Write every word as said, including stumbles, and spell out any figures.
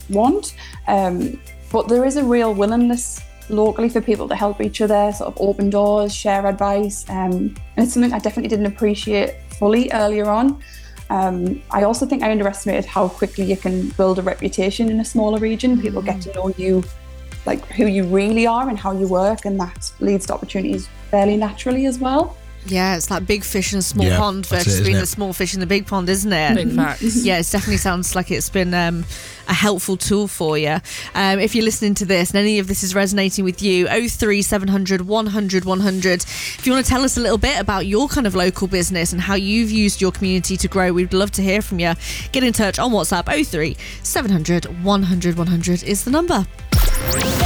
want. Um, but there is a real willingness locally for people to help each other, sort of open doors, share advice. Um, and it's something I definitely didn't appreciate fully earlier on. Um, I also think I underestimated how quickly you can build a reputation in a smaller region. People get to know you, like who you really are and how you work, and that leads to opportunities fairly naturally as well. Yeah, it's like big fish in a small Yeah, pond that's versus it, being isn't the it? small fish in the big pond, isn't it? Big facts. Yeah, it definitely sounds like it's been um, a helpful tool for you. Um, if you're listening to this and any of this is resonating with you, oh three seven hundred, one hundred, one hundred. If you want to tell us a little bit about your kind of local business and how you've used your community to grow, we'd love to hear from you. Get in touch on WhatsApp. oh three seven hundred, one hundred, one hundred is the number.